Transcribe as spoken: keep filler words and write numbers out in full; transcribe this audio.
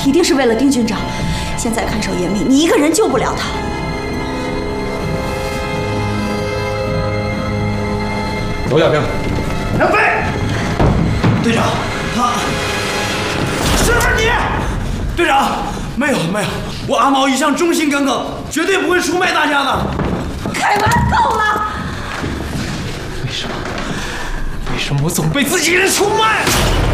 一定是为了丁军长。现在看守严密，你一个人救不了他。 罗小兵， 让飞！队长，他是不是你？队长，没有没有，我阿毛一向忠心耿耿，绝对不会出卖大家的。 凯文，够了！ 为什么？为什么我总被自己人出卖？